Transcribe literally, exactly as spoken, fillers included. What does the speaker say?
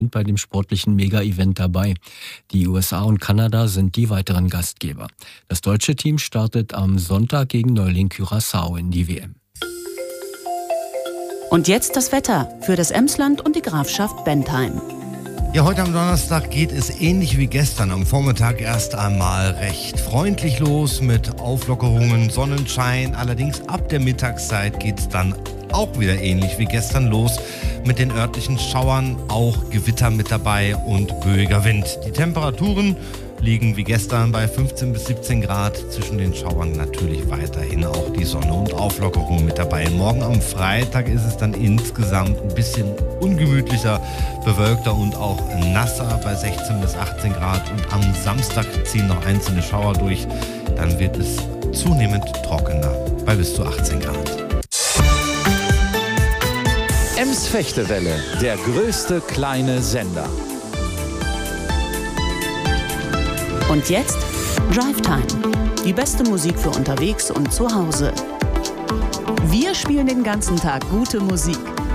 bei dem sportlichen Mega-Event dabei. Die U S A und Kanada sind die weiteren Gastgeber. Das deutsche Team startet am Sonntag gegen Neuling Curaçao in die W M. Und jetzt das Wetter für das Emsland und die Grafschaft Bentheim. Ja, heute am Donnerstag geht es ähnlich wie gestern am Vormittag erst einmal recht freundlich los mit Auflockerungen, Sonnenschein. Allerdings ab der Mittagszeit geht es dann auch wieder ähnlich wie gestern los mit den örtlichen Schauern, auch Gewitter mit dabei und böiger Wind. Die Temperaturen liegen wie gestern bei fünfzehn bis siebzehn Grad. Zwischen den Schauern natürlich weiterhin auch die Sonne und Auflockerung mit dabei. Morgen am Freitag ist es dann insgesamt ein bisschen ungemütlicher, bewölkter und auch nasser bei sechzehn bis achtzehn Grad. Und am Samstag ziehen noch einzelne Schauer durch. Dann wird es zunehmend trockener bei bis zu achtzehn Grad. Ems Fechtewelle, der größte kleine Sender. Und jetzt Drive Time. Die beste Musik für unterwegs und zu Hause. Wir spielen den ganzen Tag gute Musik.